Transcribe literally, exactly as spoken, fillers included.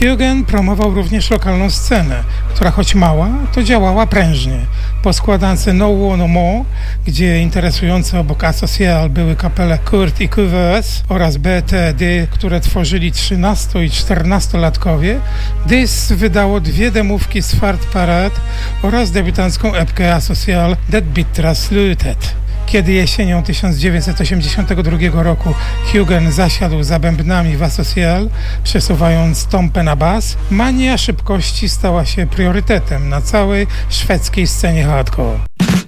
Hugen promował również lokalną scenę, która choć mała, to działała prężnie. Po składance No War No More, gdzie interesujące obok Asocial były kapele Kurt i Cuveurs oraz B T D, które tworzyli trzynasto- i czternastolatkowie, This wydało dwie demówki z Fart Parade oraz debiutancką epkę Asocial Det Bittra Slutet. Kiedy jesienią tysiąc dziewięćset osiemdziesiątego drugiego roku Hugen zasiadł za bębnami w Asocial, przesuwając tompę na bas, mania szybkości stała się priorytetem na całej szwedzkiej scenie hardcore.